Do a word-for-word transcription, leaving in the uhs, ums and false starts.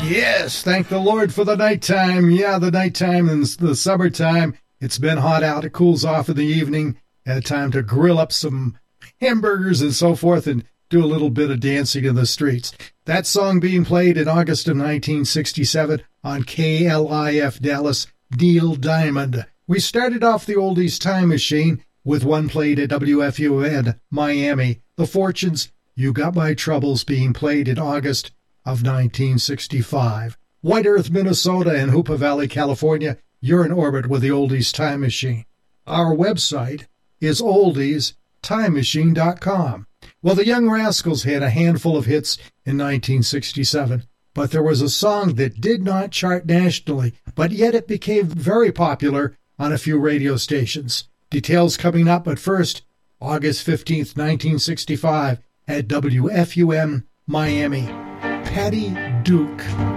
Yes, thank the Lord for the nighttime. Yeah, the nighttime and the summertime. It's been hot out. It cools off in the evening. Had time to grill up some hamburgers and so forth and do a little bit of dancing in the streets. That song being played in August of nineteen sixty-seven on K L I F Dallas, Neil Diamond. We started off the Oldies Time Machine with one played at W F U N Miami, The Fortunes, You Got My Troubles, being played in August of nineteen sixty-five. White Earth, Minnesota, and Hoopa Valley, California, you're in orbit with the Oldies Time Machine. Our website is oldies time machine dot com. Well, the Young Rascals had a handful of hits in nineteen sixty-seven, but there was a song that did not chart nationally, but yet it became very popular on a few radio stations. Details coming up, but first, August fifteenth, nineteen sixty-five, at W F U M Miami, Patty Duke.